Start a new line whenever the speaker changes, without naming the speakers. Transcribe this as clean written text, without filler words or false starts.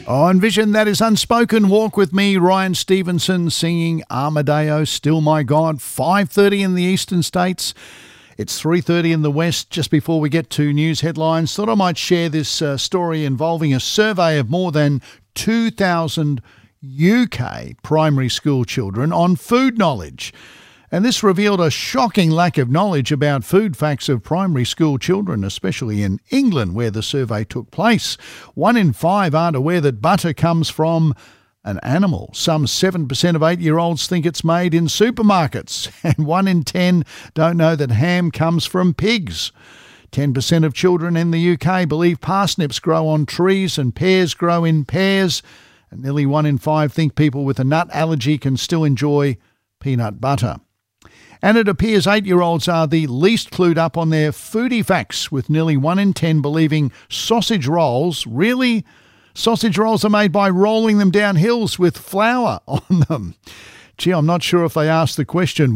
On Vision, that is Unspoken. Walk with me, Ryan Stevenson, singing Armadeo, Still My God. 5:30 in the eastern states. It's 3:30 in the west. Just before we get to news headlines, thought I might share this story involving a survey of more than 2,000 UK primary school children on food knowledge. And this revealed a shocking lack of knowledge about food facts of primary school children, especially in England, where the survey took place. 1 in 5 aren't aware that butter comes from an animal. Some 7% of 8-year-olds think it's made in supermarkets. And 1 in 10 don't know that ham comes from pigs. 10% of children in the UK believe parsnips grow on trees and pears grow in pears. And nearly 1 in 5 think people with a nut allergy can still enjoy peanut butter. And it appears 8-year-olds are the least clued up on their foodie facts, with nearly 1 in 10 believing sausage rolls, really? Sausage rolls are made by rolling them down hills with flour on them. Gee, I'm not sure if they asked the question,